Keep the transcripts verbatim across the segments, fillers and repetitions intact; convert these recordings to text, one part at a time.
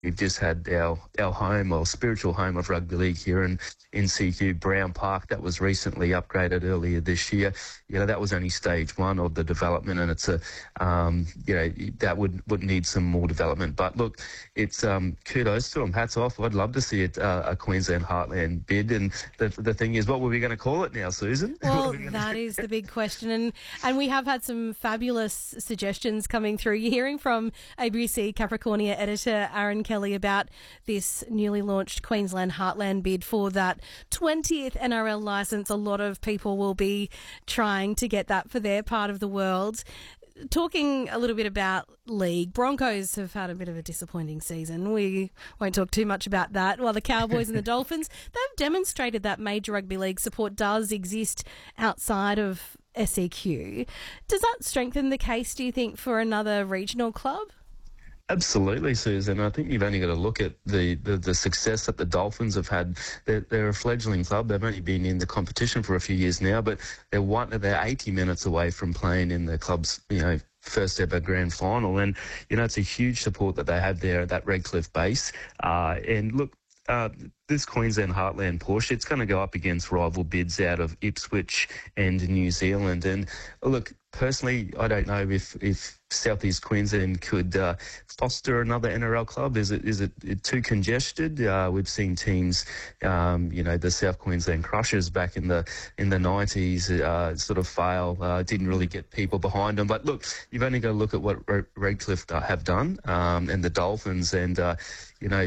We've just had our, our home or spiritual home of rugby league here in, in C Q, Brown Park. That was recently upgraded earlier this year. You know, that was only stage one of the development, and it's a, um, you know, that would, would need some more development. But look, it's um, kudos to them. Hats off. I'd love to see it, uh, a Queensland Heartland bid. And the, the thing is, what were we going to call it now, Susan? Well, that is the big question. And, and we have had some fabulous suggestions coming through. You're hearing from A B C Capricornia editor Aaron Kelly about this newly launched Queensland Heartland bid for that twentieth N R L licence. A lot of people will be trying to get that for their part of the world. Talking a little bit about league, Broncos have had a bit of a disappointing season. We won't talk too much about that. While the Cowboys and the Dolphins, they've demonstrated that major rugby league support does exist outside of S E Q. Does that strengthen the case, do you think, for another regional club? Absolutely, Susan. I think you've only got to look at the, the, the success that the Dolphins have had. They're, they're a fledgling club. They've only been in the competition for a few years now, but they're one, they're eighty minutes away from playing in the club's, you know, first ever grand final. And, you know, it's a huge support that they have there at that Redcliffe base. Uh, and look, uh, this Queensland Heartland push, it's going to go up against rival bids out of Ipswich and New Zealand. And look, personally, I don't know if, if Southeast Queensland could uh, foster another N R L club. Is it is it, it too congested? Uh, we've seen teams, um, you know, the South Queensland Crushers back in the in the nineties uh, sort of fail. Uh, didn't really get people behind them. But look, you've only got to look at what Redcliffe have done um, and the Dolphins, and uh, you know,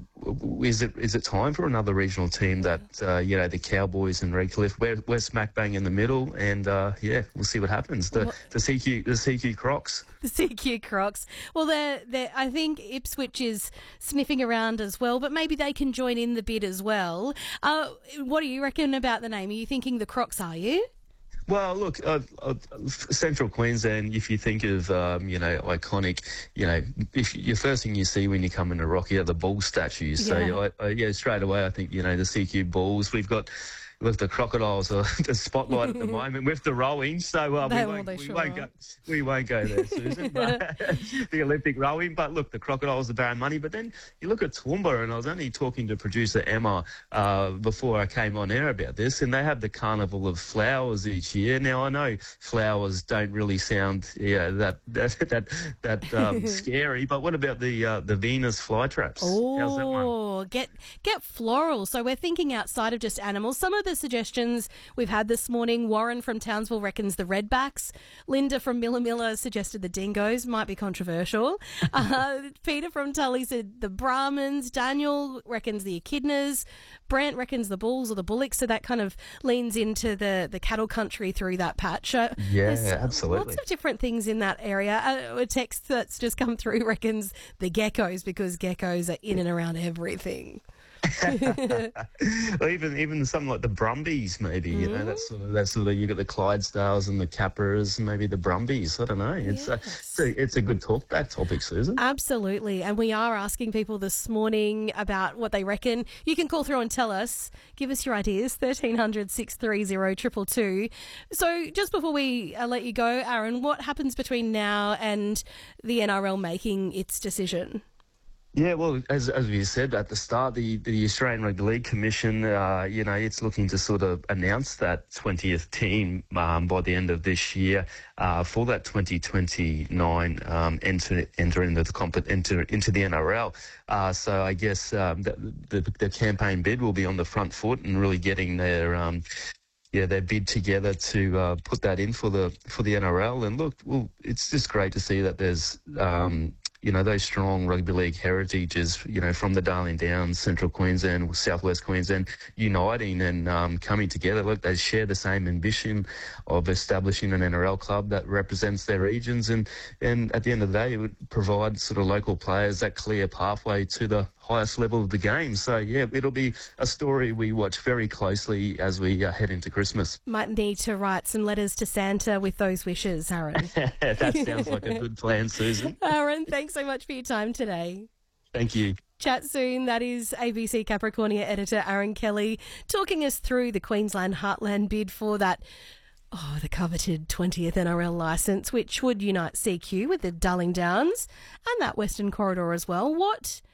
is it is it time for another regional team that uh, you know, the Cowboys and Redcliffe? We're, we're smack bang in the middle, and uh, yeah, we'll see what happens. The the C Q the C Q Crocs. The C Q Crocs. Well, they're, they're, I think Ipswich is sniffing around as well, but maybe they can join in the bid as well. Uh, what do you reckon about the name? Are you thinking the Crocs, are you? Well, look, uh, uh, Central Queensland, if you think of, um, you know, iconic, you know, if your first thing you see when you come into Rocky are the bull statues. Yeah. So, I, I, yeah, straight away, I think, you know, the C Q Bulls. We've got... with the crocodiles or the spotlight at the moment with the rowing, so uh, we, won't, we, sure won't go, we won't go there, Susan. But, the Olympic rowing, but look, the crocodiles are barren money. But then you look at Toowoomba, and I was only talking to producer Emma uh, before I came on air about this, and they have the Carnival of Flowers each year. Now I know flowers don't really sound yeah that that that, that um, scary, but what about the uh, the Venus flytraps? Oh, how's that one? get get floral. So we're thinking outside of just animals. Some of the suggestions we've had this morning, Warren from Townsville reckons the redbacks. Linda from Miller Miller suggested the dingoes, might be controversial. Uh, Peter from Tully said the Brahmins. Daniel reckons the echidnas. Brant reckons the bulls or the bullocks, so that kind of leans into the, the cattle country through that patch. Uh, yeah, there's absolutely. Lots of different things in that area. Uh, a text that's just come through reckons the geckos, because geckos are in and around everything. Well, even even something like the Brumbies, maybe, you know, that's sort of that's sort of you got the Clydesdales and the Capras, maybe the Brumbies. I don't know. It's, yes. a, it's a it's a good talkback topic, Susan. Absolutely, and we are asking people this morning about what they reckon. You can call through and tell us. Give us your ideas. Thirteen hundred six three zero triple two. So just before we uh, let you go, Aaron, what happens between now and the N R L making its decision? Yeah, well, as as we said at the start, the, the Australian Rugby League Commission, uh, you know, it's looking to sort of announce that twentieth team um, by the end of this year uh, for that twenty twenty-nine um, enter enter into the comp- enter into the N R L. Uh, so I guess um, the, the the campaign bid will be on the front foot and really getting their um, yeah, their bid together to uh, put that in for the for the N R L. And look, well, it's just great to see that there's um, you know, those strong rugby league heritages, you know, from the Darling Downs, Central Queensland, Southwest Queensland, uniting and um, coming together. Look, they share the same ambition of establishing an N R L club that represents their regions, and, and at the end of the day, it would provide sort of local players that clear pathway to the highest level of the game. So, yeah, it'll be a story we watch very closely as we uh, head into Christmas. Might need to write some letters to Santa with those wishes, Aaron. That sounds like a good plan, Susan. Aaron, thanks so much for your time today. Thank you. Chat soon. That is A B C Capricornia editor Aaron Kelly talking us through the Queensland Heartland bid for that Oh, the coveted twentieth N R L licence, which would unite C Q with the Darling Downs and that Western Corridor as well. What